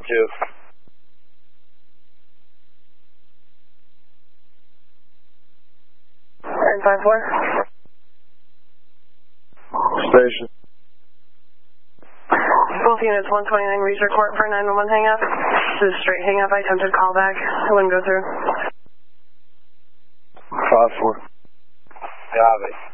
5-4. Station. Both units, 129, reach report for 911 hang-up. This is straight hang-up. I attempted call back. It wouldn't go through. 5-4. Got it.